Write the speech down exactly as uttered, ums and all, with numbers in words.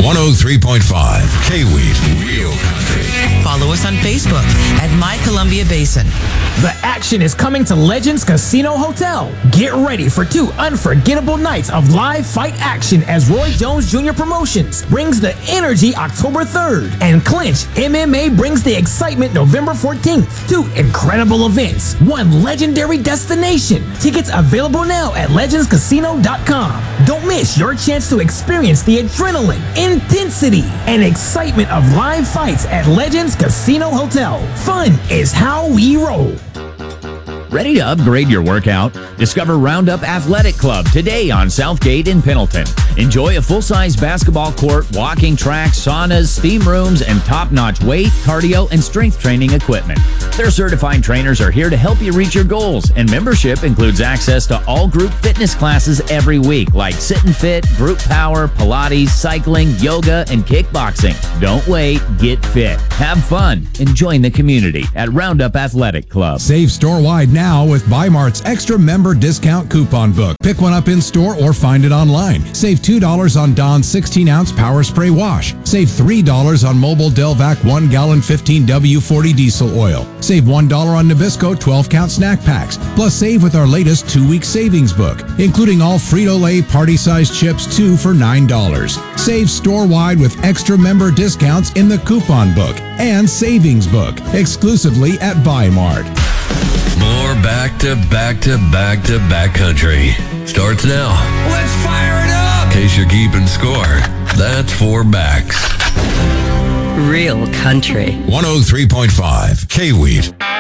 one oh three point five K-Weed, Real Country. Follow us on Facebook at My Columbia Basin. The action is coming to Legends Casino Hotel. Get ready for two unforgettable nights of live fight action as Roy Jones Junior Promotions brings the energy October third, and Clinch M M A brings the excitement November fourteenth. Two incredible events, one legendary destination. Tickets available now at legends casino dot com. Don't miss your chance to experience the adrenaline, intensity, and excitement of live fights at Legends Casino Hotel. Fun is how we roll. Ready to upgrade your workout? Discover Roundup Athletic Club today on Southgate in Pendleton. Enjoy a full-size basketball court, walking track, saunas, steam rooms, and top-notch weight, cardio, and strength training equipment. Their certified trainers are here to help you reach your goals, and membership includes access to all group fitness classes every week, like Sit and Fit, Group Power, Pilates, cycling, yoga, and kickboxing. Don't wait, get fit, have fun, and join the community at Roundup Athletic Club. Save store-wide now with Bi-Mart's extra member discount coupon book. Pick one up in store or find it online. Save two dollars on Dawn's sixteen ounce Power Spray Wash. Save three dollars on Mobile Delvac one gallon fifteen W forty diesel oil. Save one dollar on Nabisco twelve count snack packs. Plus save with our latest two-week savings book, including all Frito-Lay party-sized chips, two for nine dollars. Save store-wide with extra member discounts in the coupon book and savings book, exclusively at Bi-Mart. More back to back to back to back country starts now. Let's fire it up! In case you're keeping score, that's four backs. Real Country. one oh three point five K-Weed.